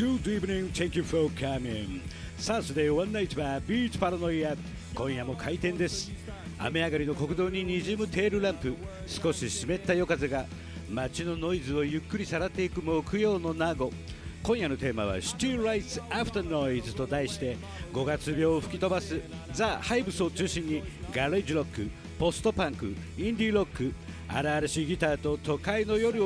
Good evening, thank you for coming. Saturday One Night はビーチパラノイア。今夜も開店です。雨上がりの国道に滲むテールランプ、少し湿った夜風が街のノイズをゆっくりさらっていく木曜の名護。今夜のテーマは Still Lights After Noise と題して5月病を吹き飛ばすザ・ハイブスを中心にガレージロック、ポストパンク、インディーロック、荒々しいギターと都会の夜を